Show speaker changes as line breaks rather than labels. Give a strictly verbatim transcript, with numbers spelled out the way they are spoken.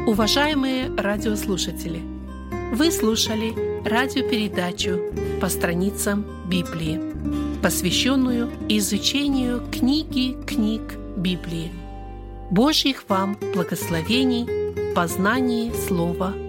Уважаемые радиослушатели, вы слушали радиопередачу «По страницам Библии», посвященную изучению книги книг Библии. Божьих вам благословений в познании Слова